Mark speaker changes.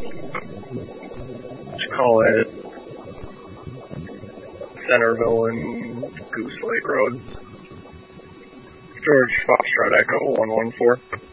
Speaker 1: Just call it Centerville and Goose Lake Road. George Foxtrot Echo 114.